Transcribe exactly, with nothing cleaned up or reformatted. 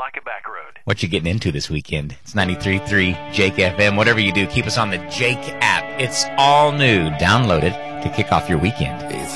like a back road. What you getting into this weekend? It's ninety-three point three Jake F M. Whatever you do, keep us on the Jake app. It's all new. Download it to kick off your weekend.